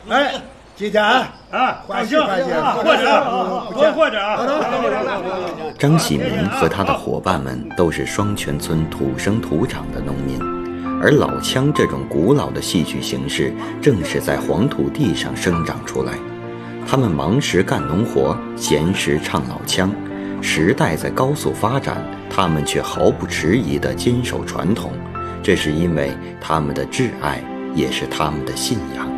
哎，今天啊，欢喜欢喜， 或者啊。 张喜明和他的伙伴们都是双泉村土生土长的农民，而老腔这种古老的戏剧形式正是在黄土地上生长出来。他们忙时干农活，闲时唱老腔。时代在高速发展，他们却毫不迟疑地坚守传统，这是因为他们的挚爱，也是他们的信仰。